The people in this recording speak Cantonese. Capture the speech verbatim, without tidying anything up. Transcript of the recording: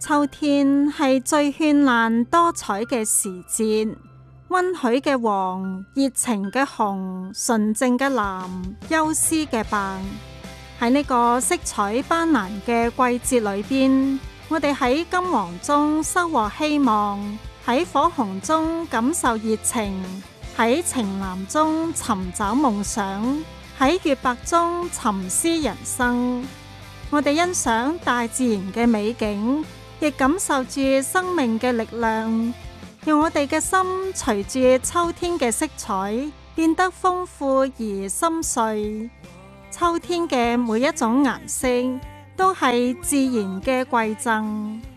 秋天係最絢爛多彩嘅時節，溫煦嘅黃，熱情嘅紅，純淨嘅藍，憂思嘅白。喺呢個色彩斑斕嘅季節裏邊，我哋喺金黃中收穫希望，喺火紅中感受熱情，喺晴藍中尋找夢想，喺月白中沉思人生。我哋欣賞大自然嘅美景，亦感受住生命嘅力量，讓我哋嘅心隨住秋天嘅色彩變得豐富而深邃。秋天嘅每一種顏色都係自然嘅饋贈。